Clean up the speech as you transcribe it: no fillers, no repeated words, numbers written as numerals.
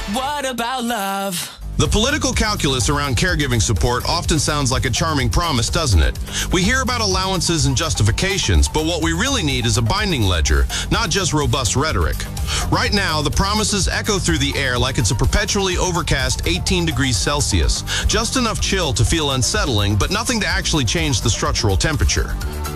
What about love? The political calculus around caregiving support often sounds like a charming promise, doesn't it? We hear about allowances and justifications, but what we really need is a binding ledger, not just robust rhetoric. Right now, the promises echo through the air like it's a perpetually overcast 18 degrees Celsius. Just enough chill to feel unsettling, but nothing to actually change the structural temperature.